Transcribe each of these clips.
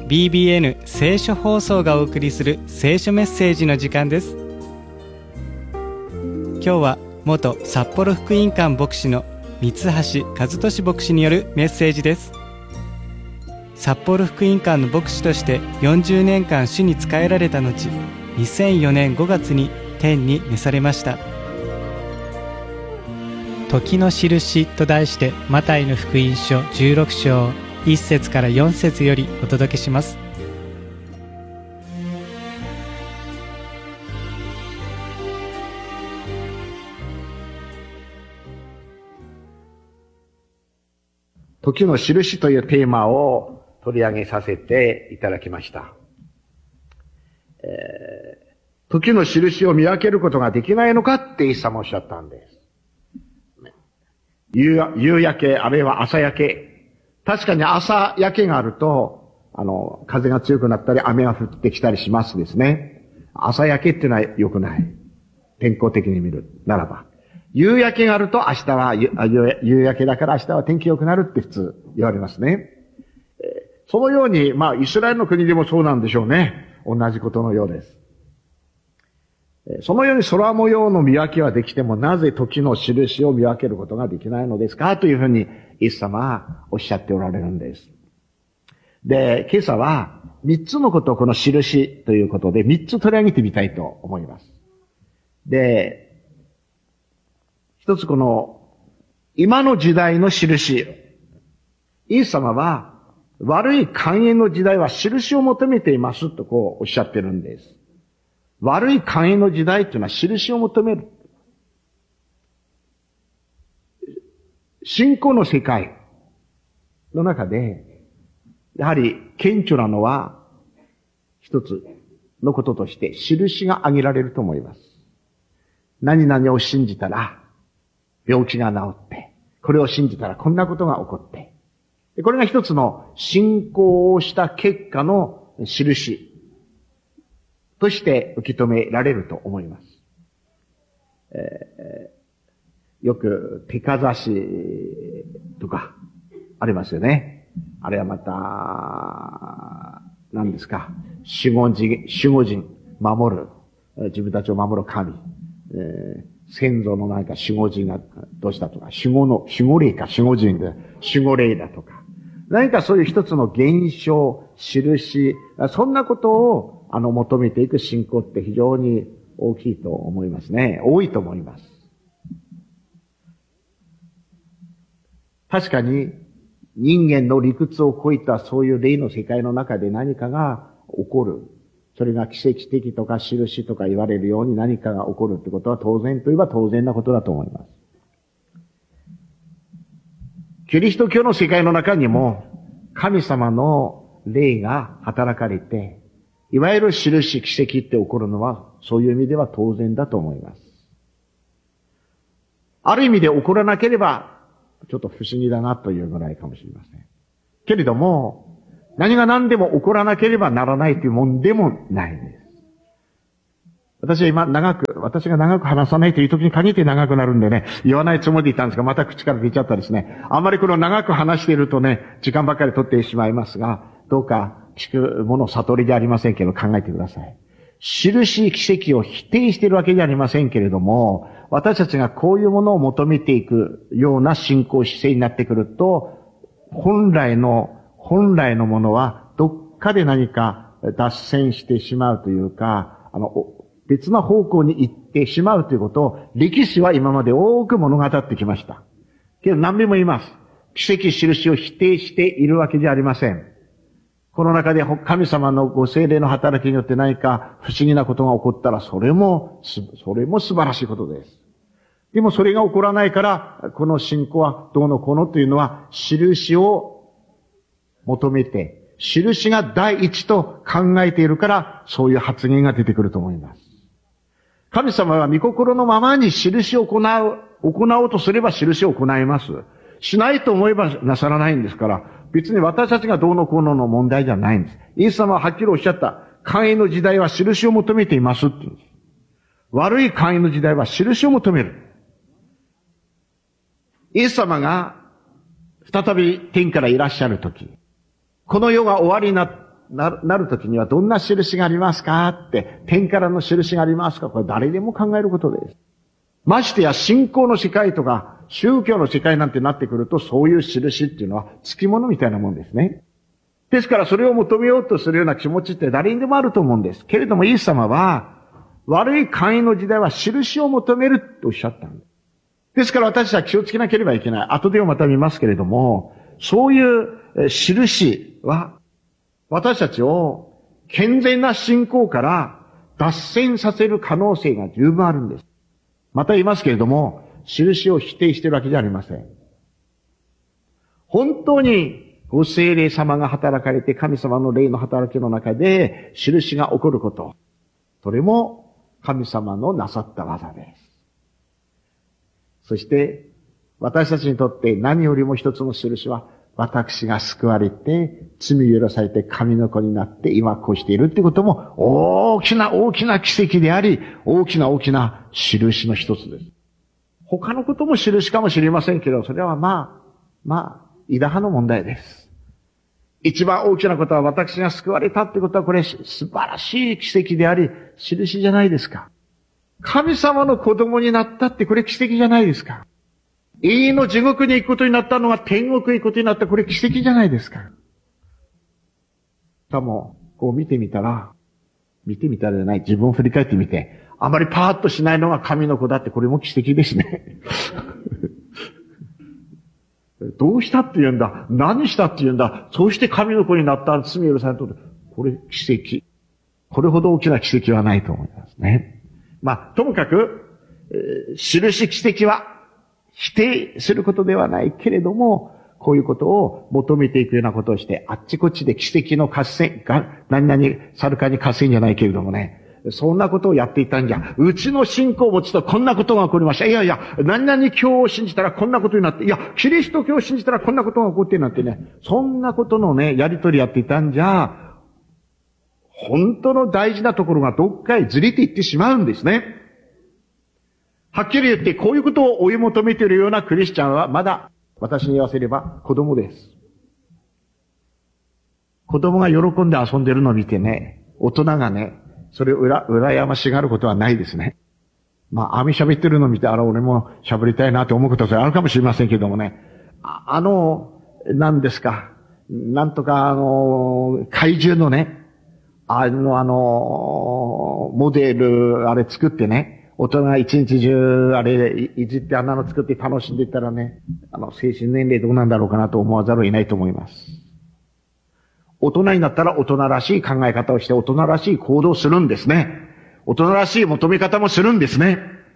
BBN 聖書放送がお送りする聖書メッセージの時間です。今日は元札幌福音館牧師の三橋和俊牧師によるメッセージです。札幌福音館の牧師として40年間主に仕えられた後、2004年5月に天に召されました。時の印と題してマタイの福音書16章1節から4節よりお届けします。 時の印というテーマを取り上げさせていただきました。時の印を見分けることができないのかってイエス様おっしゃったんです。夕焼け、あるいは朝焼け。確かに朝焼けがあると、風が強くなったり雨が降ってきたりしますですね。朝焼けっていうのは良くない。天候的に見るならば。夕焼けがあると明日は夕焼けだから明日は天気良くなるって普通言われますね。そのように、イスラエルの国でもそうなんでしょうね。同じことのようです。そのように空模様の見分けはできても、なぜ時の印を見分けることができないのですかというふうに、イエス様はおっしゃっておられるんです。で、今朝は、3つのことをこの印ということで、3つ取り上げてみたいと思います。で、一つこの、今の時代の印。イエス様は、悪い寛永の時代は印を求めていますとこうおっしゃってるんです。悪い寛永の時代というのは印を求める。信仰の世界の中で、やはり顕著なのは一つのこととして印が挙げられると思います。何々を信じたら病気が治って、これを信じたらこんなことが起こって、これが一つの信仰をした結果の印として受け止められると思います。よく手かざしとかありますよね。あれはまた、何ですか、守護人、守る、自分たちを守る神、先祖の守護人がどうしたとか、守護霊か、守護人で、守護霊だとか、何かそういう一つの現象、印、そんなことを求めていく信仰って非常に大きいと思いますね。多いと思います。確かに人間の理屈を超えたそういう霊の世界の中で何かが起こる。それが奇跡的とか印とか言われるように何かが起こるってことは当然といえば当然なことだと思います。キリスト教の世界の中にも神様の霊が働かれて、いわゆる印、奇跡って起こるのは、そういう意味では当然だと思います。ある意味で起こらなければ、ちょっと不思議だなというぐらいかもしれません。けれども、何が何でも起こらなければならないというもんでもないんです。私が長く話さないという時に限って長くなるんでね、言わないつもりでいたんですが、また口から出ちゃったですね。あんまりこの長く話しているとね、時間ばっかり取ってしまいますが、どうか、聞くもの悟りでありませんけど考えてください。印、奇跡を否定しているわけじゃありませんけれども、私たちがこういうものを求めていくような信仰姿勢になってくると、本来のものはどっかで何か脱線してしまうというか、別な方向に行ってしまうということを歴史は今まで多く物語ってきました。けど何べも言います。奇跡、印を否定しているわけじゃありません。この中で神様のご聖霊の働きによって何か不思議なことが起こったら、それも素晴らしいことです。でもそれが起こらないから、この信仰はどうのこうのというのは、印を求めて、印が第一と考えているから、そういう発言が出てくると思います。神様は御心のままに印を行おうとすれば印を行います。しないと思えばなさらないんですから、別に私たちがどうのこうのの問題じゃないんです。イエス様ははっきりおっしゃった。寛永の時代は印を求めていますって言うんです。悪い寛永の時代は印を求める。イエス様が再び天からいらっしゃるとき、この世が終わりになっなるときにはどんな印がありますかって、天からの印がありますか？これ誰でも考えることです。ましてや信仰の世界とか宗教の世界なんてなってくると、そういう印っていうのは付き物みたいなもんですね。ですからそれを求めようとするような気持ちって誰にでもあると思うんです。けれどもイエス様は、悪い寛容の時代は印を求めるとおっしゃったんです。ですから私は気をつけなければいけない。後でもまた見ますけれども、そういう印は、私たちを健全な信仰から脱線させる可能性が十分あるんです。また言いますけれども、印を否定しているわけじゃありません。本当にご聖霊様が働かれて神様の霊の働きの中で印が起こること。それも神様のなさった技です。そして、私たちにとって何よりも一つの印は、私が救われて、罪許されて神の子になって今こうしているってことも、大きな大きな奇跡であり、大きな大きな印の一つです。他のことも印かもしれませんけど、それはイダハの問題です。一番大きなことは私が救われたってことは、これ素晴らしい奇跡であり、印じゃないですか。神様の子供になったってこれ奇跡じゃないですか。永遠の地獄に行くことになったのが天国へ行くことになったこれ奇跡じゃないですか。しかも、こう見てみたらじゃない、自分を振り返ってみて、あまりパーッとしないのが神の子だってこれも奇跡ですね。どうしたって言うんだ？何したって言うんだ？そうして神の子になった罪許されたと。これ奇跡。これほど大きな奇跡はないと思いますね。ともかく、印奇跡は否定することではないけれども、こういうことを求めていくようなことをして、あっちこっちで奇跡の合戦、何々、サルカに合戦じゃないけれどもね、そんなことをやっていたんじゃ、うちの信仰を持つとこんなことが起こりました。いやいや、何々教を信じたらこんなことになって、いや、キリスト教を信じたらこんなことが起こってなんてね、そんなことのね、やりとりやっていたんじゃ、本当の大事なところがどっかへずれていってしまうんですね。はっきり言って、こういうことを追い求めているようなクリスチャンは、まだ、私に言わせれば、子供です。子供が喜んで遊んでるのを見てね、大人がね、それを羨ましがることはないですね。網喋ってるのを見て、俺も喋りたいなって思うことはあるかもしれませんけどもね。何ですか。なんとか、怪獣のね、モデル、作ってね、大人が一日中、いじってあんなの作って楽しんでいったらね、精神年齢どうなんだろうかなと思わざるを得ないと思います。大人になったら大人らしい考え方をして大人らしい行動をするんですね。大人らしい求め方もするんですね。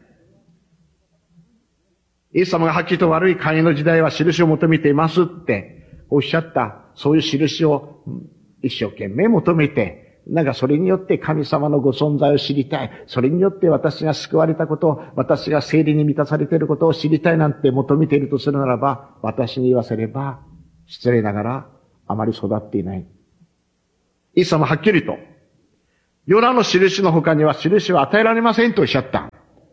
イエス様がはっきりと悪い寛容の時代は印を求めていますっておっしゃった、そういう印を一生懸命求めて、それによって神様のご存在を知りたい。それによって私が救われたこと、私が聖霊に満たされていることを知りたいなんて求めているとするならば、私に言わせれば、失礼ながらあまり育っていない。イエス様ははっきりと、ヨナの印の他には印は与えられませんとおっしゃった。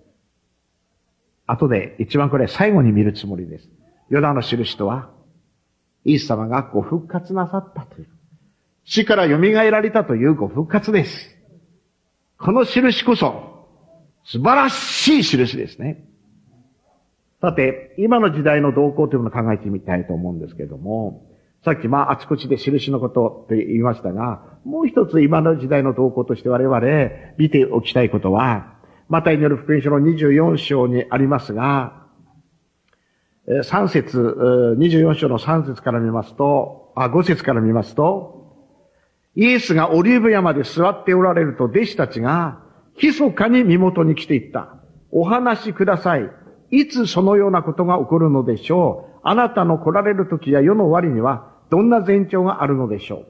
後で一番これ最後に見るつもりです。ヨナの印とは、イエス様がご復活なさったという。死から蘇られたというご復活です。この印こそ素晴らしい印ですね。さて、今の時代の動向というのを考えてみたいと思うんですけれども、さっきあちこちで印のことと言いましたが、もう一つ今の時代の動向として我々見ておきたいことは、マタイによる福音書の24章にありますが、3節、24章の3節から見ますと、5節から見ますと、イエスがオリーブ山で座っておられると弟子たちが密かに身元に来ていった。お話しください。いつそのようなことが起こるのでしょう。あなたの来られる時や世の終わりにはどんな前兆があるのでしょう。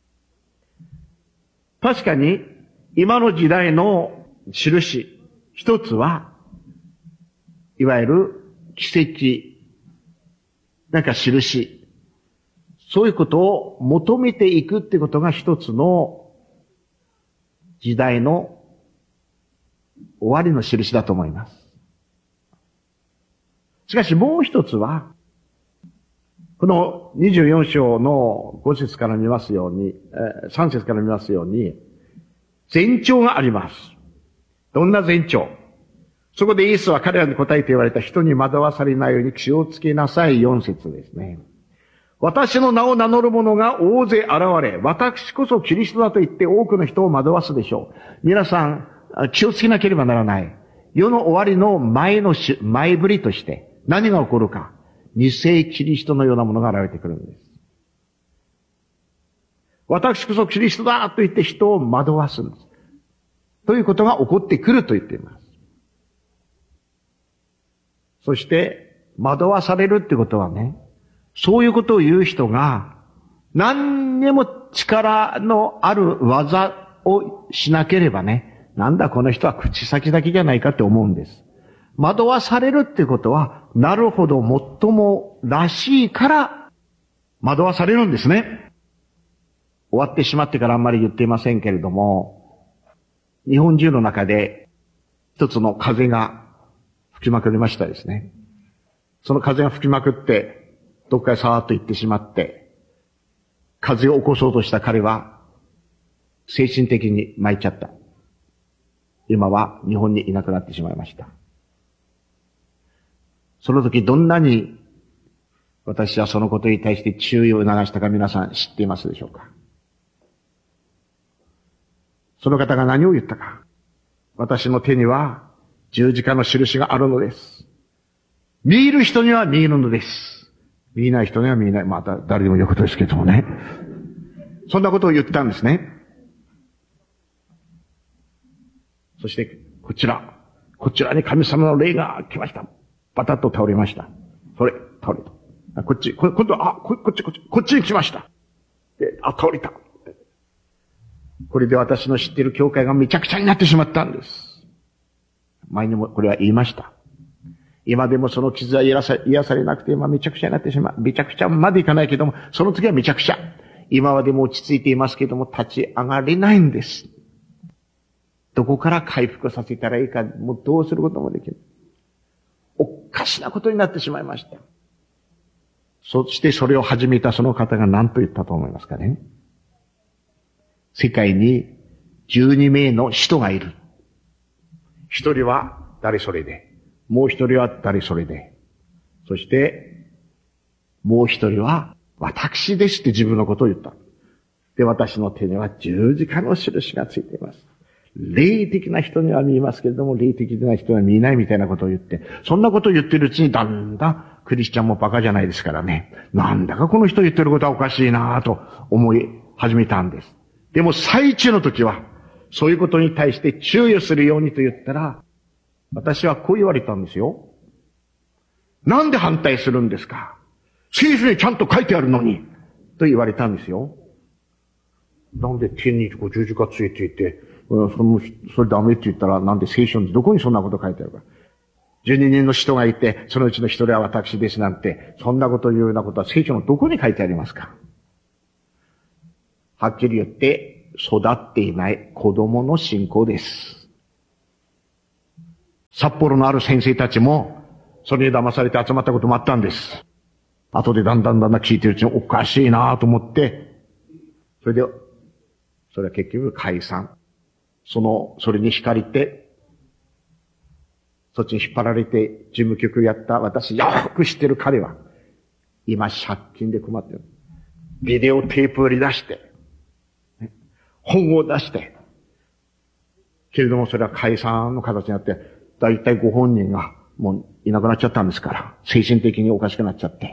確かに今の時代の印、一つはいわゆる奇跡、印、そういうことを求めていくってことが一つの時代の終わりの印だと思います。しかしもう一つは、 この24章の5節から見ますように、3節から見ますように、前兆があります。どんな前兆？そこでイエスは彼らに答えて言われた、人に惑わされないように気をつけなさい。4節ですね。私の名を名乗る者が大勢現れ、私こそキリストだと言って多くの人を惑わすでしょう。皆さん、気をつけなければならない。世の終わりの前ぶりとして何が起こるか。偽キリストのようなものが現れてくるんです。私こそキリストだと言って人を惑わすんです。ということが起こってくると言っています。そして、惑わされるってことはね、そういうことを言う人が、何にも力のある技をしなければね、なんだこの人は口先だけじゃないかって思うんです。惑わされるってことは、なるほど、もっともらしいから、惑わされるんですね。終わってしまってからあんまり言っていませんけれども、日本中の中で、一つの風が吹きまくりましたですね。その風が吹きまくって、どっかへさーっと行ってしまって、風を起こそうとした彼は、精神的に参っちゃった。今は日本にいなくなってしまいました。その時どんなに私はそのことに対して注意を促したか皆さん知っていますでしょうか？その方が何を言ったか。私の手には十字架の印があるのです。見る人には見えるのです。見ない人には見えない。また誰でも言うことですけどもね。そんなことを言ったんですね。そしてこちらに神様の霊が来ました。パタッと倒れました。それ、倒れた。こっち、今度は、こっちに来ました。で、倒れた。これで私の知っている教会がめちゃくちゃになってしまったんです。前にもこれは言いました。今でもその傷は癒されなくて、今めちゃくちゃになってしまう。めちゃくちゃまでいかないけども、その次はめちゃくちゃ。今はでも落ち着いていますけども、立ち上がれないんです。どこから回復させたらいいか、もうどうすることもできる。おかしなことになってしまいました。そしてそれを始めたその方が何と言ったと思いますかね。世界に12名の使徒がいる。一人は誰それで、もう一人は誰それで、そしてもう一人は私ですって自分のことを言った。で、私の手には十字架の印がついています。霊的な人には見えますけれども、霊的な人には見えないみたいなことを言って、そんなことを言ってるうちにだんだんクリスチャンもバカじゃないですからね。なんだかこの人言ってることはおかしいなぁと思い始めたんです。でも最中の時は、そういうことに対して注意するようにと言ったら、私はこう言われたんですよ。なんで反対するんですか？聖書にちゃんと書いてあるのにと言われたんですよ。なんで天に十字架ついていて、それダメって言ったら、なんで聖書にどこにそんなこと書いてあるか。12人の人がいて、そのうちの一人は私ですなんて、そんなこと言うようなことは聖書のどこに書いてありますか？はっきり言って、育っていない子供の信仰です。札幌のある先生たちも、それに騙されて集まったこともあったんです。後でだんだん聞いてるうちにおかしいなと思って、それは結局解散。それに惹かれて、そっちに引っ張られて事務局やった私よく知ってる彼は、今借金で困ってる。ビデオテープ売り出して、本を出して、けれどもそれは解散の形になって、だいたいご本人がもういなくなっちゃったんですから、精神的におかしくなっちゃって。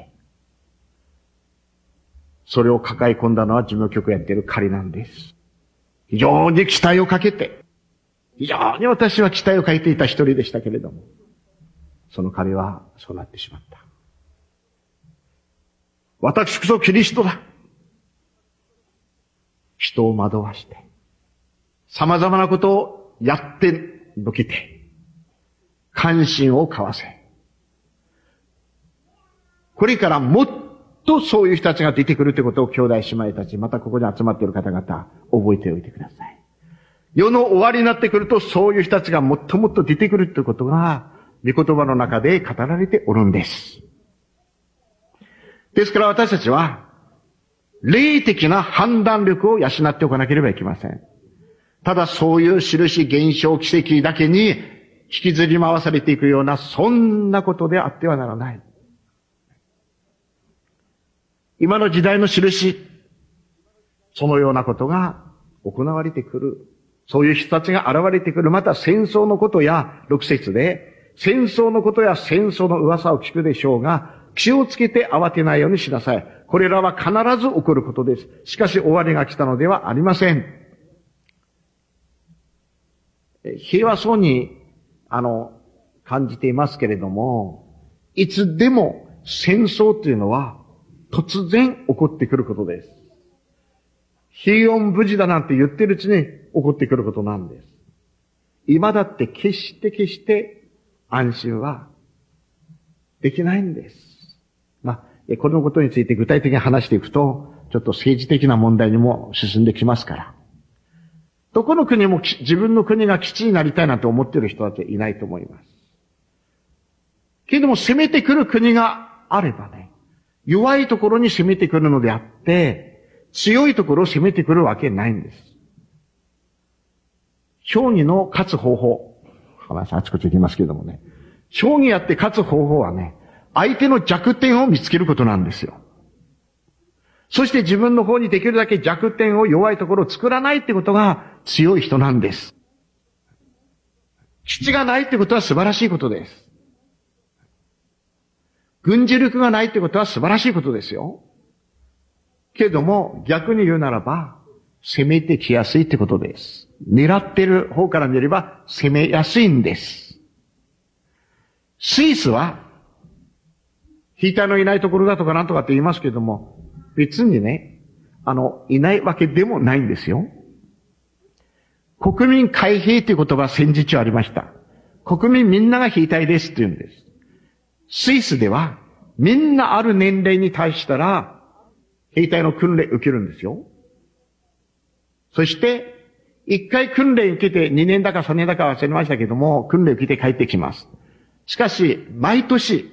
それを抱え込んだのは事務局やってる彼なんです。非常に期待をかけて、非常に私は期待をかけていた一人でしたけれども、その彼はそうなってしまった。私こそキリストだ。人を惑わして、様々なことをやってのけて、関心を買わせ、これからもっとそういう人たちが出てくるということを兄弟姉妹たち、またここに集まっている方々、覚えておいてください。世の終わりになってくると、そういう人たちがもっともっと出てくるということが、御言葉の中で語られておるんです。 ですから私たちは、霊的な判断力を養っておかなければいけません。ただそういう印、現象、奇跡だけに引きずり回されていくような、そんなことであってはならない。今の時代の印、そのようなことが行われてくる。そういう人たちが現れてくる。また戦争のことや、6節で、戦争のことや戦争の噂を聞くでしょうが、気をつけて慌てないようにしなさい。これらは必ず起こることです。しかし終わりが来たのではありません。平和そうに、感じていますけれども、いつでも戦争というのは突然起こってくることです。平穏無事だなんて言ってるうちに起こってくることなんです。今だって決して安心はできないんです。このことについて具体的に話していくと、ちょっと政治的な問題にも進んできますから。どこの国も自分の国が基地になりたいなんて思っている人たちはいないと思います。けれども攻めてくる国があればね、弱いところに攻めてくるのであって、強いところを攻めてくるわけないんです。将棋の勝つ方法。話あちこち行きますけれどもね。将棋やって勝つ方法はね、相手の弱点を見つけることなんですよ。そして自分の方にできるだけ弱点を弱いところを作らないってことが強い人なんです。基地がないってことは素晴らしいことです。軍事力がないってことは素晴らしいことですよ。けども逆に言うならば攻めてきやすいってことです。狙ってる方から見れば攻めやすいんです。スイスは兵隊のいないところだとかなんとかって言いますけども、別にね、いないわけでもないんですよ。国民皆兵という言葉は戦時中ありました。国民みんなが兵隊ですって言うんです。スイスでは、みんなある年齢に達したら、兵隊の訓練受けるんですよ。そして、一回訓練受けて2年だか3年だか忘れましたけども、訓練受けて帰ってきます。しかし、毎年、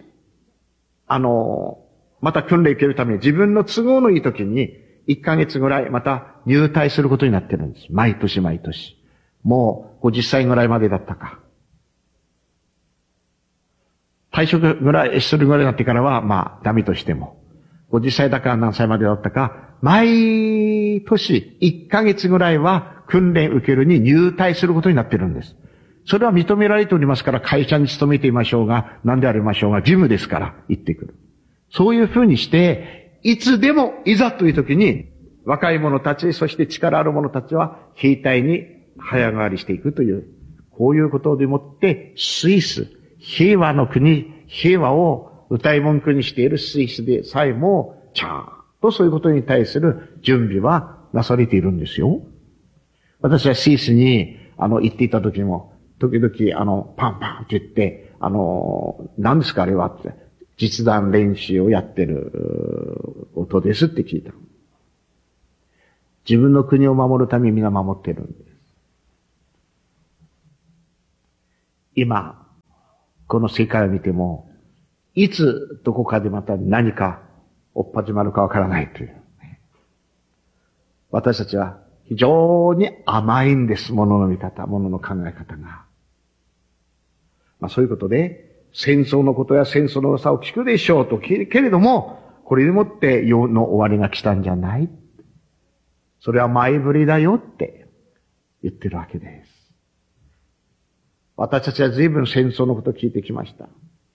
また訓練受けるために自分の都合のいい時に1ヶ月ぐらいまた入隊することになってるんです。毎年。もう50歳ぐらいまでだったか。退職ぐらいするぐらいになってからは、ダメとしても。50歳だか何歳までだったか、毎年1ヶ月ぐらいは訓練受けるに入隊することになってるんです。それは認められておりますから会社に勤めていましょうが、何でありましょうが、義務ですから行ってくる。そういうふうにして、いつでもいざという時に、若い者たち、そして力ある者たちは兵隊に早変わりしていくという、こういうことでもって、スイス、平和の国、平和を歌い文句にしているスイスでさえも、ちゃんとそういうことに対する準備はなされているんですよ。私はスイスに、行っていた時も、時々、パンパンって言って、何ですかあれはって、実弾練習をやってる音ですって聞いた。自分の国を守るために皆守ってるんです。今、この世界を見ても、いつどこかでまた何か追っ始まるかわからないという。私たちは非常に甘いんです。物の見方、物の考え方が。そういうことで、戦争のことや戦争の噂を聞くでしょうと、けれども、これでもって世の終わりが来たんじゃない。それは前振りだよって言ってるわけです。私たちは随分戦争のことを聞いてきました。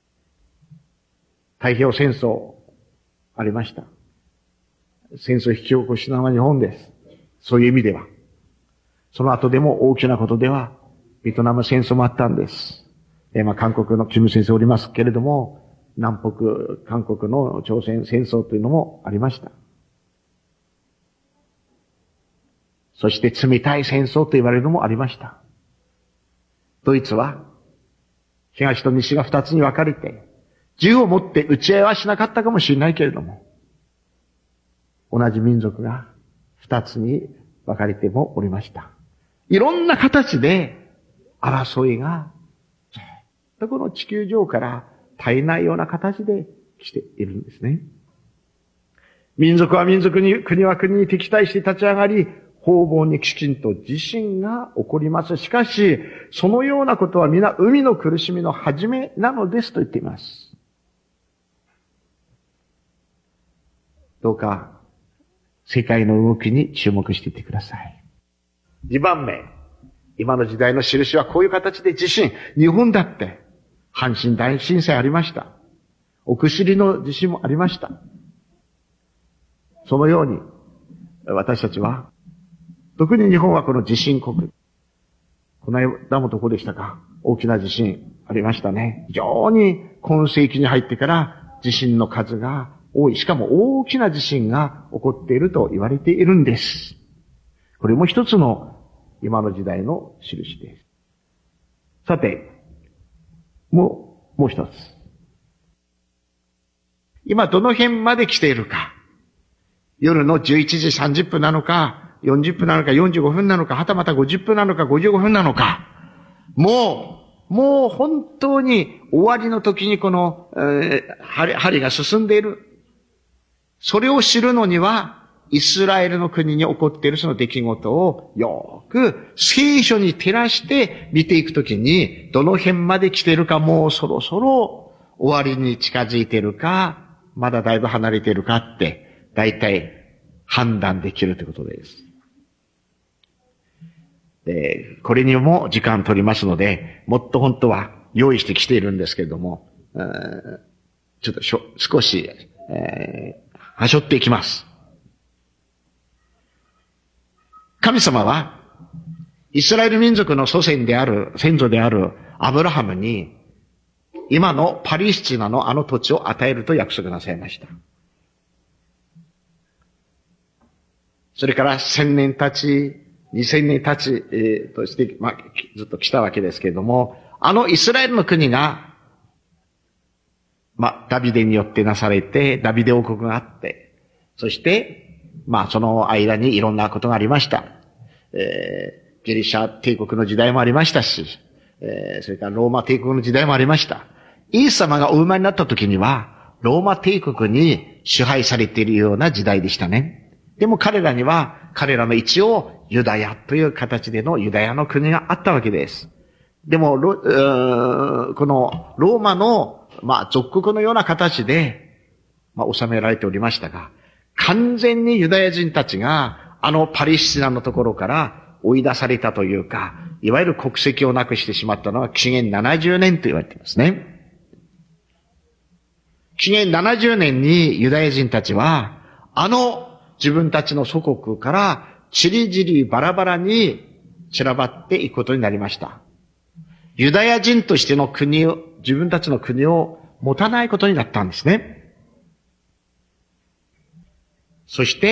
太平洋戦争ありました。戦争を引き起こしたのは日本です。そういう意味では。その後でも大きなことでは、ベトナム戦争もあったんです。韓国のキム先生おりますけれども、南北、韓国の朝鮮戦争というのもありました。そして冷たい戦争と言われるのもありました。ドイツは、東と西が二つに分かれて、銃を持って撃ち合いはしなかったかもしれないけれども、同じ民族が二つに分かれてもおりました。いろんな形で争いが、この地球上から絶えないような形で来ているんですね。 民族は民族に、国は国に敵対して立ち上がり、方々にきちんと地震が起こります。しかし、そのようなことは皆海の苦しみの始めなのですと言っています。どうか、世界の動きに注目していってください。2番目、今の時代の印はこういう形で地震、日本だって、阪神大震災ありました。奥尻の地震もありました。そのように、私たちは、特に日本はこの地震国。この間もどこでしたか？大きな地震ありましたね。非常に今世紀に入ってから地震の数が多い。しかも大きな地震が起こっていると言われているんです。これも一つの今の時代の印です。さて、もう一つ。今どの辺まで来ているか。夜の11時30分なのか、40分なのか、45分なのか、はたまた50分なのか、55分なのか。もう本当に終わりの時にこの、針が進んでいる。それを知るのには、イスラエルの国に起こっているその出来事をよく聖書に照らして見ていくときに、どの辺まで来ているか、もうそろそろ終わりに近づいているか、まだだいぶ離れているかって、だいたい判断できるということです。で、これにも時間取りますので、もっと本当は用意してきているんですけれども、ちょっと少し、はしょっていきます。神様は、イスラエル民族の先祖であるアブラハムに、今のパレスチナのあの土地を与えると約束なさいました。それから1000年経ち、2000年経ち、として、ずっと来たわけですけれども、あのイスラエルの国が、ダビデによってなされて、ダビデ王国があって、そして、その間にいろんなことがありました。ギリシャ帝国の時代もありましたし、それからローマ帝国の時代もありました。イエス様がお生まれになった時には、ローマ帝国に支配されているような時代でしたね。でも彼らには、彼らの一応、ユダヤという形でのユダヤの国があったわけです。でも、このローマの、属国のような形で、収められておりましたが、完全にユダヤ人たちが、あのパレスチナのところから追い出されたというか、いわゆる国籍をなくしてしまったのは紀元70年と言われていますね。紀元70年にユダヤ人たちは、自分たちの祖国からちりぢりバラバラに散らばっていくことになりました。ユダヤ人としての自分たちの国を持たないことになったんですね。そして、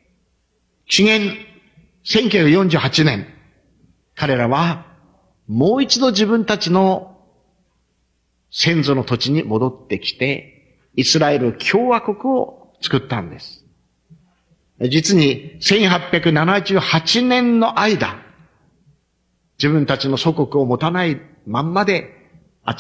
紀元1948年、彼らはもう一度自分たちの先祖の土地に戻ってきて、イスラエル共和国を作ったんです。実に1878年の間、自分たちの祖国を持たないまんまで